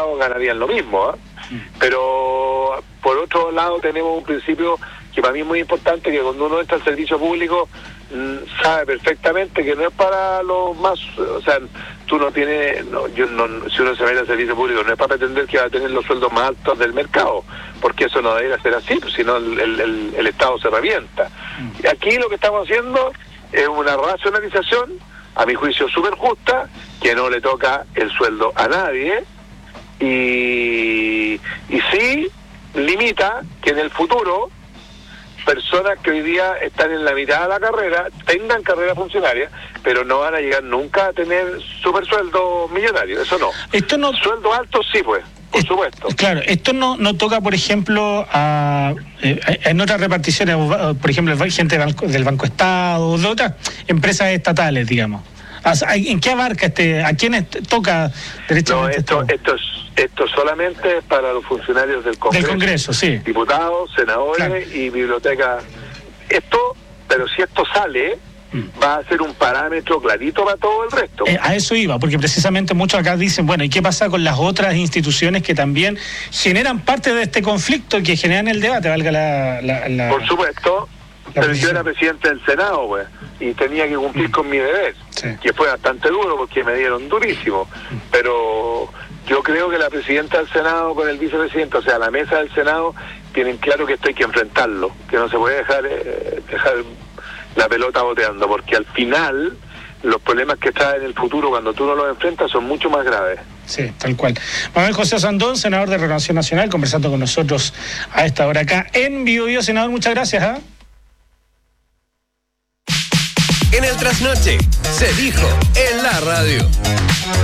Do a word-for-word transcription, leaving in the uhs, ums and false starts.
privados ganarían lo mismo, ¿eh? Pero por otro lado tenemos un principio que para mí es muy importante, que cuando uno entra al servicio público mmm, sabe perfectamente que no es para los más, o sea, tú no tienes, no, yo no, si uno se mete al servicio público no es para pretender que va a tener los sueldos más altos del mercado, porque eso no debería ser así, pues, sino el, el, el, el Estado se revienta. Y aquí lo que estamos haciendo es una racionalización, a mi juicio súper justa, que no le toca el sueldo a nadie, y, y sí limita que en el futuro personas que hoy día están en la mitad de la carrera tengan carrera funcionaria, pero no van a llegar nunca a tener super sueldo millonario, eso no. Esto no... Sueldo alto sí, pues, por es, supuesto. Claro, esto no no toca, por ejemplo, a, eh, en otras reparticiones, por ejemplo, gente del Banco, del Banco Estado, de otras empresas estatales, digamos. ¿En qué abarca este, a quiénes toca derechamente? No, esto, esto es esto solamente es para los funcionarios del Congreso. Del Congreso, sí. Diputados, senadores, claro, y bibliotecas. Esto, pero si esto sale, mm. va a ser un parámetro clarito para todo el resto. Eh, a eso iba, porque precisamente muchos acá dicen, bueno, ¿y qué pasa con las otras instituciones que también generan parte de este conflicto, que generan el debate, valga la... la, la Por supuesto. Pero yo era presidente del Senado, pues, y tenía que cumplir mm. con mi deber, sí, que fue bastante duro porque me dieron durísimo. Pero yo creo que la presidenta del Senado con el vicepresidente, o sea, la mesa del Senado, tienen claro que esto hay que enfrentarlo, que no se puede dejar eh, dejar la pelota boteando, porque al final los problemas que trae en el futuro cuando tú no los enfrentas son mucho más graves. Sí, tal cual. Manuel José Osandón, senador de Renovación Nacional, conversando con nosotros a esta hora acá en Bio Bio. Senador, muchas gracias. ¿eh? En el Trasnoche se dijo en la radio.